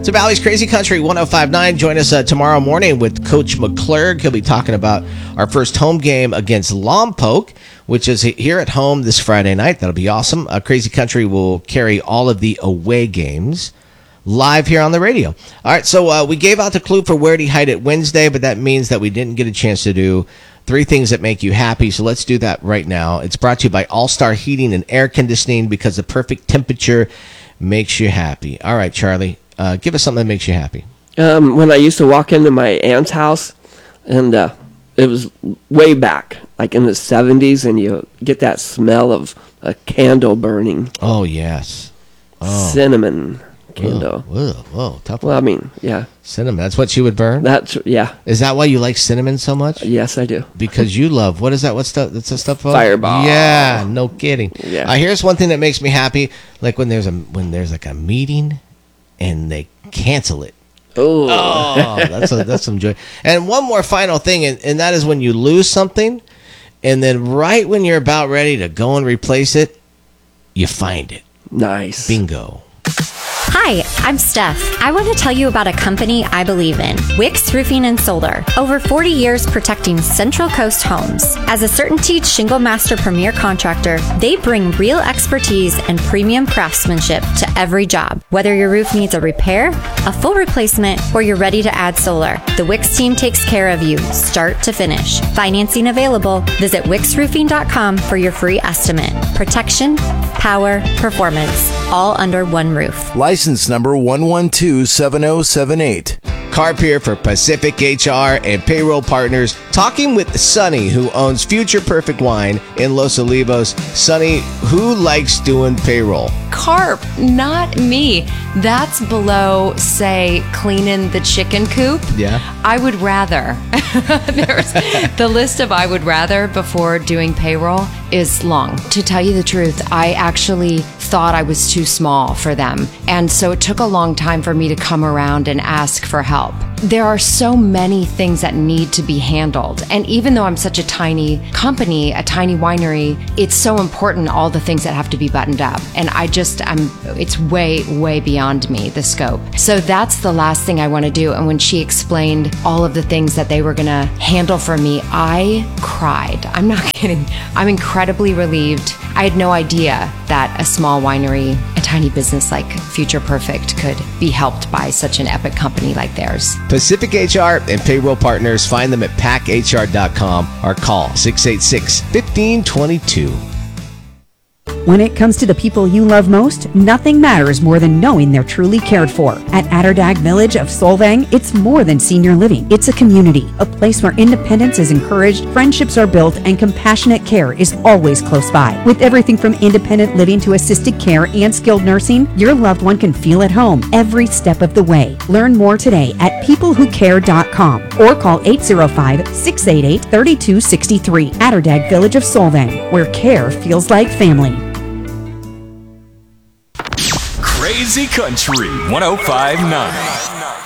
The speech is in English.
So Valley's Crazy Country 105.9. Join us tomorrow morning with Coach McClurg. He'll be talking about our first home game against Lompoc, which is here at home this Friday night. That'll be awesome. Crazy Country will carry all of the away games live here on the radio. All right, so we gave out the clue for Where'd He Hide It Wednesday, but that means that we didn't get a chance to do 3 things that make you happy. So let's do that right now. It's brought to you by All-Star Heating and Air Conditioning, because the perfect temperature makes you happy. All right, Charlie. Give us something that makes you happy. When I used to walk into my aunt's house, and it was way back, like in the 70s, and you get that smell of a candle burning. Oh, yes. Oh. Cinnamon candle. Whoa, tough one. Well, I mean, yeah. Cinnamon, that's what you would burn? Yeah. Is that why you like cinnamon so much? Yes, I do. Because you love, what is that? What's the stuff called? Fireball. Yeah, no kidding. Yeah. Here's one thing that makes me happy, like when there's like a meeting and they cancel it. Oh, that's some joy. And one more final thing, and that is when you lose something, and then right when you're about ready to go and replace it, you find it. Nice. Bingo. Hi, I'm Steph. I want to tell you about a company I believe in, Wix Roofing and Solar. Over 40 years protecting Central Coast homes. As a CertainTeed Shingle Master Premier contractor, they bring real expertise and premium craftsmanship to every job. Whether your roof needs a repair, a full replacement, or you're ready to add solar, the Wix team takes care of you, start to finish. Financing available. Visit wixroofing.com for your free estimate. Protection, power, performance, all under one roof. License number 1127078. Carp here for Pacific HR and Payroll Partners, talking with Sonny, who owns Future Perfect Wine in Los Olivos. Sonny, who likes doing payroll? Carp, not me. That's below, say, cleaning the chicken coop. Yeah. I would rather. There's the list of I would rather before doing payroll is long. To tell you the truth, I actually thought I was too small for them. And so it took a long time for me to come around and ask for help. There are so many things that need to be handled. And even though I'm such a tiny company, a tiny winery, it's so important, all the things that have to be buttoned up. And it's way, way beyond me, the scope. So that's the last thing I want to do. And when she explained all of the things that they were going to handle for me, I cried. I'm not kidding. I'm incredibly relieved. I had no idea that a small winery, a tiny business like Future Perfect could be helped by such an epic company like theirs. Pacific HR and Payroll Partners. Find them at packhr.com or call 686-1522. When it comes to the people you love most, nothing matters more than knowing they're truly cared for. At Atterdag Village of Solvang, it's more than senior living. It's a community, a place where independence is encouraged, friendships are built, and compassionate care is always close by. With everything from independent living to assisted care and skilled nursing, your loved one can feel at home every step of the way. Learn more today at peoplewhocare.com or call 805-688-3263. Atterdag Village of Solvang, where care feels like family. Crazy Country 105.9.